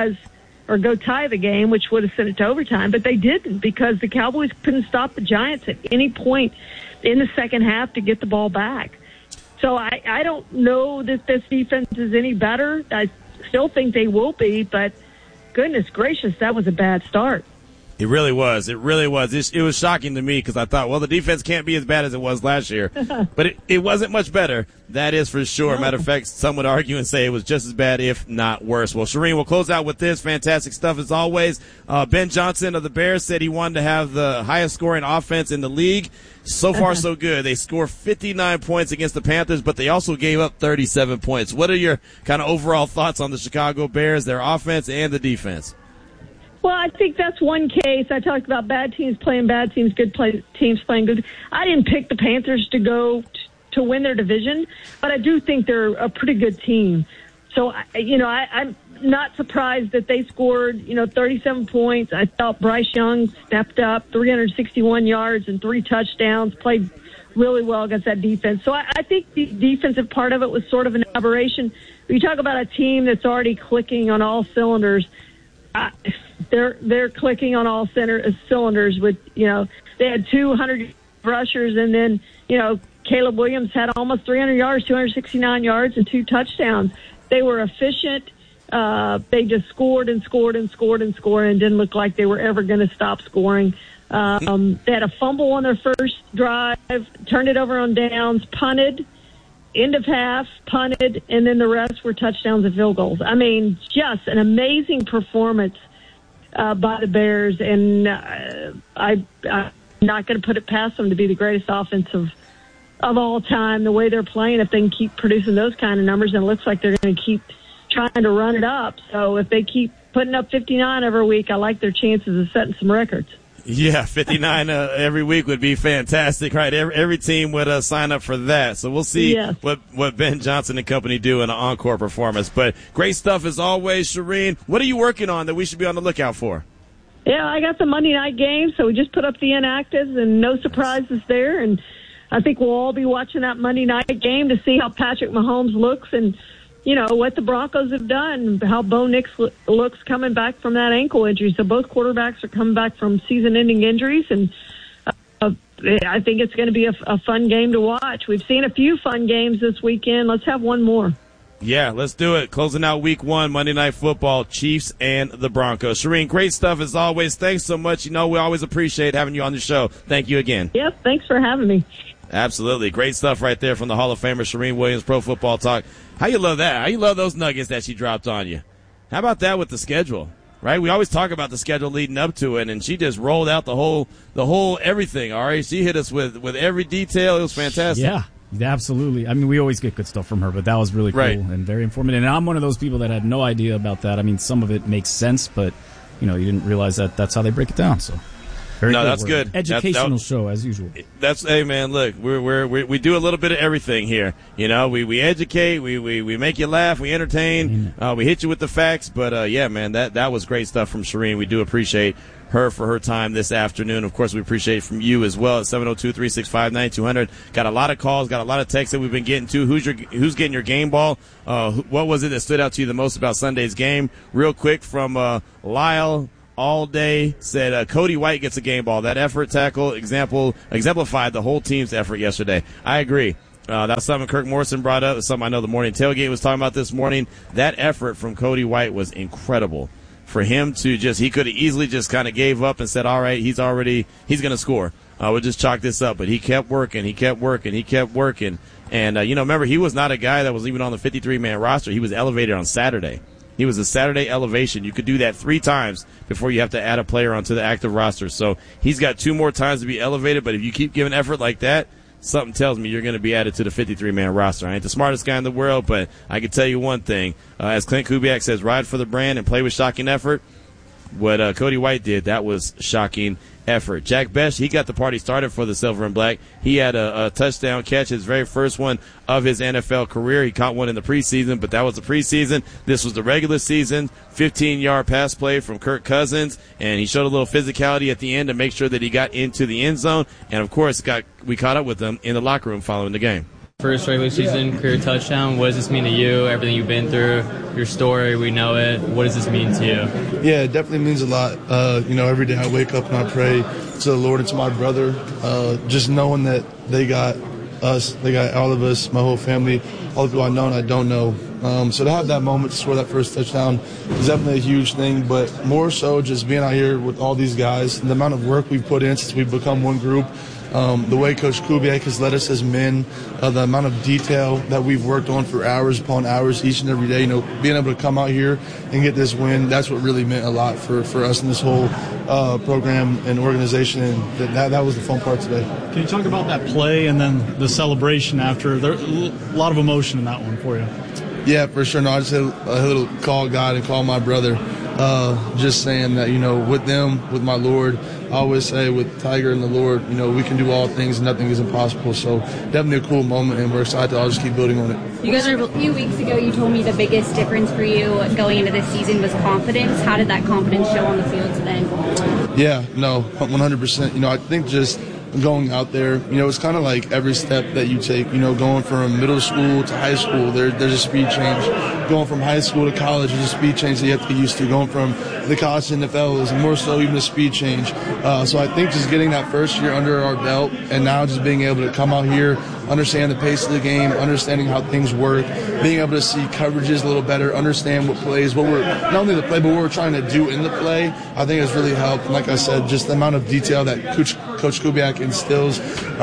or go tie the game, which would have sent it to overtime. But they didn't because the Cowboys couldn't stop the Giants at any point in the second half to get the ball back. So I don't know that this defense is any better. I still think they will be, but goodness gracious, that was a bad start. It really was. It really was. It was shocking to me because I thought, well, the defense can't be as bad as it was last year. But it wasn't much better. That is for sure. No. Matter of fact, some would argue and say it was just as bad, if not worse. Well, Charean, we'll close out with this. Fantastic stuff as always. Ben Johnson of the Bears said he wanted to have the highest scoring offense in the league. So far, so good. They scored 59 points against the Panthers, but they also gave up 37 points. What are your kind of overall thoughts on the Chicago Bears, their offense and the defense? Well, I think that's one case. I talked about bad teams playing bad teams, teams playing good. I didn't pick the Panthers to go to win their division, but I do think they're a pretty good team. So, I'm not surprised that they scored, 37 points. I thought Bryce Young stepped up, 361 yards and 3 touchdowns, played really well against that defense. So I think the defensive part of it was sort of an aberration. You talk about a team that's already clicking on all cylinders. They're clicking on all cylinders with, they had 200 rushers, and then, Caleb Williams had almost 300 yards, 269 yards and 2 touchdowns. They were efficient. They just scored and scored and scored and scored and didn't look like they were ever going to stop scoring. They had a fumble on their first drive, turned it over on downs, punted, end of half, punted, and then the rest were touchdowns and field goals. I mean, just an amazing performance by the Bears, and I'm not going to put it past them to be the greatest offense of all time. The way they're playing, if they can keep producing those kind of numbers, and it looks like they're going to keep trying to run it up. So if they keep putting up 59 every week, I like their chances of setting some records. Yeah, 59 every week would be fantastic, right? Every team would sign up for that. So we'll see what Ben Johnson and company do in an encore performance. But great stuff as always, Charean. What are you working on that we should be on the lookout for? Yeah, I got the Monday night game, so we just put up the inactives and no surprises there. And I think we'll all be watching that Monday night game to see how Patrick Mahomes looks and, what the Broncos have done, how Bo Nix looks coming back from that ankle injury. So both quarterbacks are coming back from season-ending injuries, and I think it's going to be a fun game to watch. We've seen a few fun games this weekend. Let's have one more. Yeah, let's do it. Closing out week 1, Monday Night Football, Chiefs and the Broncos. Charean, great stuff as always. Thanks so much. We always appreciate having you on the show. Thank you again. Yep, thanks for having me. Absolutely. Great stuff right there from the Hall of Famer, Charean Williams, Pro Football Talk. How you love that? How you love those nuggets that she dropped on you? How about that with the schedule, right? We always talk about the schedule leading up to it, and she just rolled out the whole everything, all right? She hit us with every detail. It was fantastic. Yeah. Absolutely. I mean, we always get good stuff from her, but that was really cool and very informative. And I'm one of those people that had no idea about that. I mean, some of it makes sense, but, you didn't realize that that's how they break it down. So, that's good. Educational show, as usual. Hey, man, look, we do a little bit of everything here. We educate, we make you laugh, we entertain, we hit you with the facts. But, yeah, man, that was great stuff from Shireen. We do appreciate her for her time this afternoon. Of course, we appreciate it from you as well at 702-365-9200. Got a lot of calls, got a lot of texts that we've been getting to. Who's getting your game ball? What was it that stood out to you the most about Sunday's game? Real quick from Lyle all day said Cody White gets a game ball. That effort tackle exemplified the whole team's effort yesterday. I agree. That's something Kirk Morrison brought up. It's something I know the morning tailgate was talking about this morning. That effort from Cody White was incredible. For him to he could have easily just kind of gave up and said, all right, he's going to score. We'll just chalk this up. But he kept working. And, remember, he was not a guy that was even on the 53-man roster. He was elevated on Saturday. He was a Saturday elevation. You could do that 3 times before you have to add a player onto the active roster. So he's got 2 more times to be elevated. But if you keep giving effort like that, something tells me you're going to be added to the 53-man roster. I ain't the smartest guy in the world, but I can tell you one thing. As Clint Kubiak says, ride for the brand and play with shocking effort. What Cody White did, that was shocking effort. Jack Bech, he got the party started for the Silver and Black. He had a touchdown catch, his very first one of his NFL career. He caught one in the preseason, but that was the preseason. This was the regular season. 15-yard pass play from Kirk Cousins, and he showed a little physicality at the end to make sure that he got into the end zone. And, of course, we caught up with him in the locker room following the game. First regular season career touchdown. What does this mean to you? Everything you've been through, your story, we know it. What does this mean to you? Yeah, it definitely means a lot. Every day I wake up and I pray to the Lord and to my brother, just knowing that they got us, they got all of us, my whole family, all the people I know and I don't know. So to have that moment to score that first touchdown is definitely a huge thing, but more so just being out here with all these guys, the amount of work we've put in since we've become one group. The way Coach Kubiak has led us as men, the amount of detail that we've worked on for hours upon hours each and every day, being able to come out here and get this win, that's what really meant a lot for us in this whole program and organization, and that was the fun part today. Can you talk about that play and then the celebration after? There's a lot of emotion in that one for you. Yeah, for sure. No, I just had a little call God and call my brother, just saying that, with them, with my Lord, I always say with Tiger and the Lord, we can do all things and nothing is impossible. So definitely a cool moment, and we're excited to all just keep building on it. You guys, a few weeks ago, you told me the biggest difference for you going into this season was confidence. How did that confidence show on the field today? Yeah, no, 100%. I think just going out there, it's kind of like every step that you take, going from middle school to high school, there's a speed change. Going from high school to college, there's a speed change that you have to get used to. Going from the college to NFL is more so even a speed change. So I think just getting that first year under our belt and now just being able to come out here, understand the pace of the game, understanding how things work, being able to see coverages a little better, understand what plays, not only the play, but what we're trying to do in the play, I think has really helped. And like I said, just the amount of detail that Coach Kubiak instills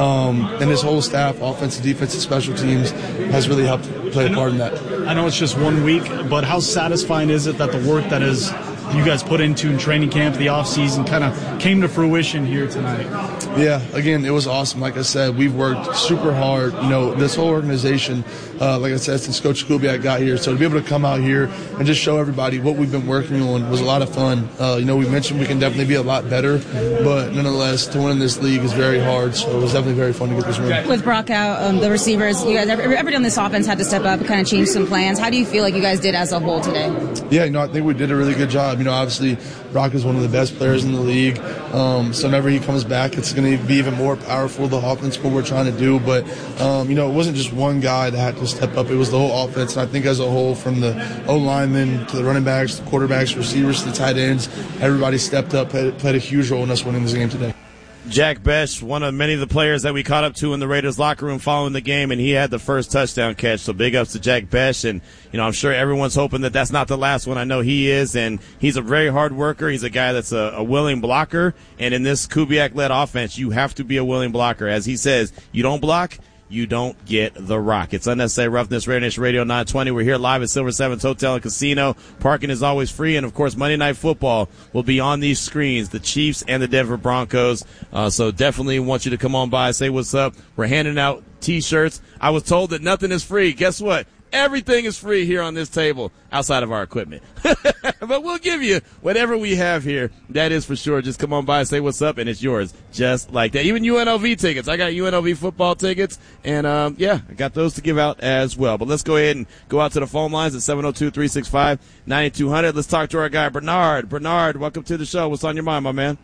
and his whole staff, offensive, defensive, special teams, has really helped play a part in that. I know it's just 1 week, but how satisfying is it that the work that you guys put into in training camp, the offseason, kind of came to fruition here tonight? Yeah, again, it was awesome. Like I said, we've worked super hard. This whole organization, like I said, since Coach Kubiak got here. So to be able to come out here and just show everybody what we've been working on was a lot of fun. We mentioned we can definitely be a lot better, but nonetheless, to win in this league is very hard. So it was definitely very fun to get this win. With Brock out, the receivers, you guys, everybody on this offense had to step up and kind of change some plans. How do you feel like you guys did as a whole today? Yeah, I think we did a really good job. Obviously, Brock is one of the best players in the league. So whenever he comes back, it's going to be even more powerful, the offense, what we're trying to do. But, it wasn't just one guy that had to step up. It was the whole offense. And I think as a whole, from the O-linemen to the running backs, the quarterbacks, receivers, to the tight ends, everybody stepped up, played a huge role in us winning this game today. Jack Bech, one of many of the players that we caught up to in the Raiders locker room following the game, and he had the first touchdown catch. So big ups to Jack Bech, and I'm sure everyone's hoping that that's not the last one. I know he is, and he's a very hard worker. He's a guy that's a willing blocker, and in this Kubiak-led offense, you have to be a willing blocker. As he says, you don't block, you don't get the rock. It's Unnecessary Roughness, Raider Nation Radio 920. We're here live at Silver Sevens Hotel and Casino. Parking is always free, and, of course, Monday Night Football will be on these screens, the Chiefs and the Denver Broncos. So definitely want you to come on by, say what's up. We're handing out T-shirts. I was told that nothing is free. Guess what? Everything is free here on this table outside of our equipment. But we'll give you whatever we have here. That is for sure. Just come on by, say what's up, and it's yours just like that. Even UNLV tickets. I got UNLV football tickets, and I got those to give out as well. But let's go ahead and go out to the phone lines at 702-365-9200. Let's talk to our guy, Bernard. Bernard, welcome to the show. What's on your mind, my man?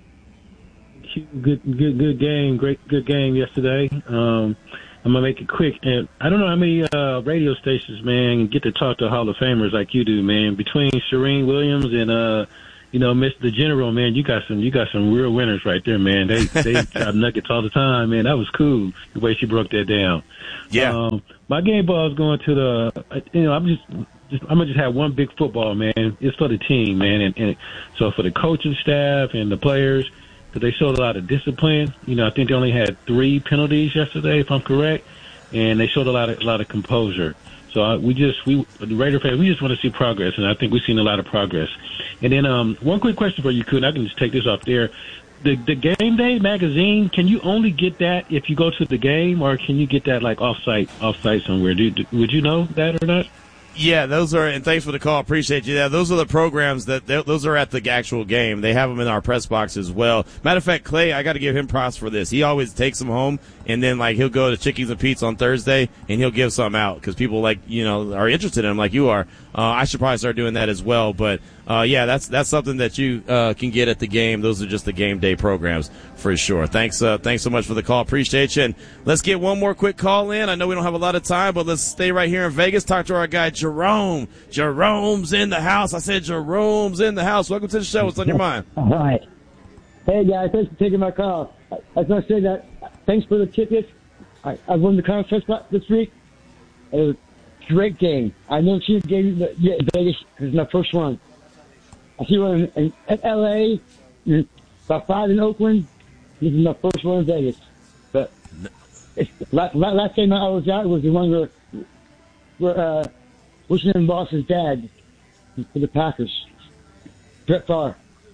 Good game. Good game yesterday. I'm going to make it quick. And I don't know how many radio stations, man, get to talk to Hall of Famers like you do, man. Between Shereen Williams and, Mr. General, man, you got some real winners right there, man. They drop nuggets all the time, man. That was cool, the way she broke that down. Yeah. My game ball is going to the, I'm going to just have one big football, man. It's for the team, man. And so for the coaching staff and the players, because they showed a lot of discipline. I think they only had 3 penalties yesterday, if I'm correct, and they showed a lot of composure. So the Raider fans, we just want to see progress, and I think we've seen a lot of progress. And then one quick question for you, Kuhn. I can just take this off there. The Game Day magazine, can you only get that if you go to the game, or can you get that like off-site somewhere? Would you know that or not? Yeah, those are, and thanks for the call. Appreciate you. Yeah, those are the programs those are at the actual game. They have them in our press box as well. Matter of fact, Clay, I got to give him props for this. He always takes them home, and then he'll go to Chickies and Pete's on Thursday, and he'll give some out because people are interested in them like you are. I should probably start doing that as well. But that's something that you can get at the game. Those are just the game day programs for sure. Thanks so much for the call. Appreciate you. And let's get one more quick call in. I know we don't have a lot of time, but let's stay right here in Vegas. Talk to our guy Jerome. Jerome's in the house. I said Jerome's in the house. Welcome to the show. What's on your mind? All right. Hey guys, thanks for taking my call. I was going to say that. Thanks for the tickets. I won the contest this week. It was a great game. I never seen a game in Vegas. This is my first one. I see one in LA, about 5 in Oakland. This is my first one in Vegas. But last game I was out was the one where Washington lost his dad for the Packers. Brett Favre.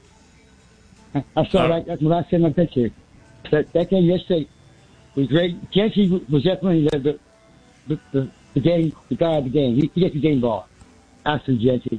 I saw that. That's the last time I bet you. That game yesterday was great. Jesse was definitely the game, the guy of the game. He gets the game ball. After Jesse.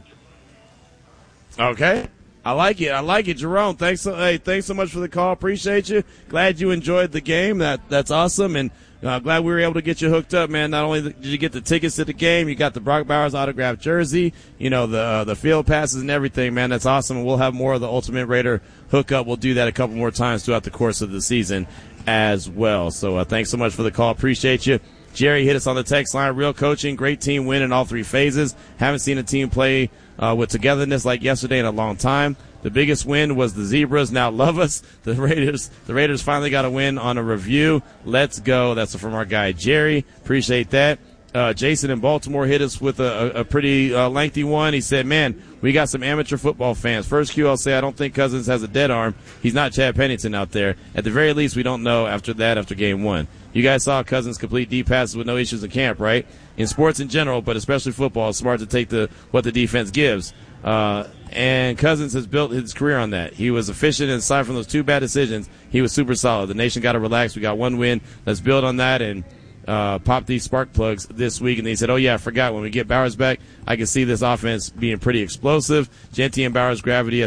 Okay. I like it. Jerome, thanks so much for the call. Appreciate you. Glad you enjoyed the game. That's awesome. And glad we were able to get you hooked up, man. Not only did you get the tickets to the game, you got the Brock Bowers autographed jersey, the field passes and everything, man. That's awesome. And we'll have more of the Ultimate Raider hookup. We'll do that a couple more times throughout the course of the season as well. So thanks so much for the call. Appreciate you. Jerry hit us on the text line. Real coaching, great team win in all 3 phases. Haven't seen a team play with togetherness like yesterday in a long time. The biggest win was the Zebras now love us. The Raiders finally got a win on a review. Let's go. That's from our guy Jerry. Appreciate that. Jason in Baltimore hit us with a pretty lengthy one. He said, man, we got some amateur football fans. First cue, I'll say I don't think Cousins has a dead arm. He's not Chad Pennington out there. At the very least, we don't know after game 1. You guys saw Cousins complete deep passes with no issues in camp, right? In sports in general, but especially football, it's smart to take what the defense gives. And Cousins has built his career on that. He was efficient, and aside from those 2 bad decisions, he was super solid. The nation got to relax. We got 1 win. Let's build on that and pop these spark plugs this week. And they said, oh, yeah, I forgot. When we get Bowers back, I can see this offense being pretty explosive. Genty and Bowers' gravity,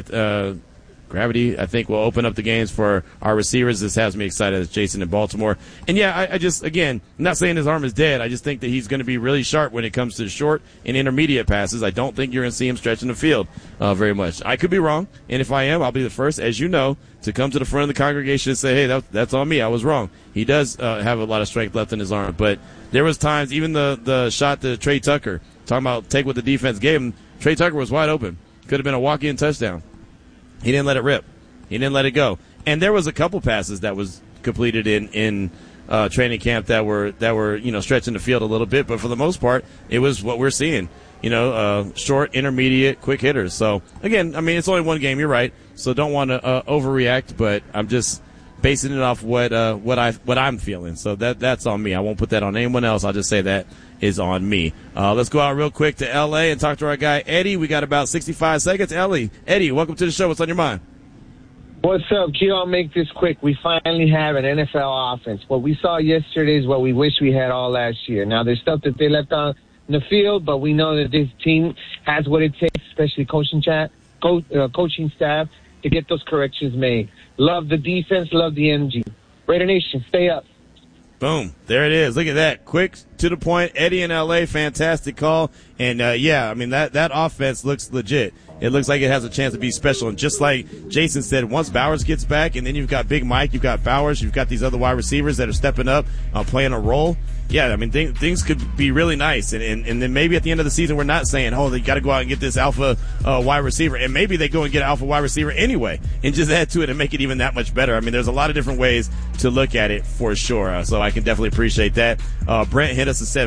I think, will open up the games for our receivers. This has me excited as Jason in Baltimore. And, yeah, I just, again, I'm not saying his arm is dead. I just think that he's going to be really sharp when it comes to short and intermediate passes. I don't think you're going to see him stretching the field very much. I could be wrong, and if I am, I'll be the first, as you know, to come to the front of the congregation and say, hey, that's on me. I was wrong. He does have a lot of strength left in his arm. But there was times, even the shot to Trey Tucker, talking about take what the defense gave him, Trey Tucker was wide open. Could have been a walk-in touchdown. He didn't let it rip. He didn't let it go. And there was a couple passes that was completed in training camp that were stretching the field a little bit, but for the most part, it was what we're seeing. Short, intermediate, quick hitters. So again, I mean, it's only 1 game. You're right. So don't want to overreact, but I'm just basing it off what I'm feeling. So that's on me. I won't put that on anyone else. I'll just say that is on me. Let's go out real quick to L.A. and talk to our guy Eddie. We got about 65 seconds. Eddie, welcome to the show. What's on your mind? What's up, Q? I'll make this quick. We finally have an NFL offense. What we saw yesterday is what we wish we had all last year. Now, there's stuff that they left on the field, but we know that this team has what it takes, especially coaching staff, to get those corrections made. Love the defense, love the energy. Raider Nation, stay up. Boom. There it is. Look at that. Quick, to the point. Eddie in L.A., fantastic call. And, that offense looks legit. It looks like it has a chance to be special. And just like Jason said, once Bowers gets back, and then you've got Big Mike, you've got Bowers, you've got these other wide receivers that are stepping up, playing a role. Yeah, I mean, things could be really nice. And then maybe at the end of the season, we're not saying, they got to go out and get this alpha wide receiver. And maybe they go and get an alpha wide receiver anyway and just add to it and make it even that much better. I mean, there's a lot of different ways to look at it for sure. So I can definitely appreciate that. Brent hit us and said,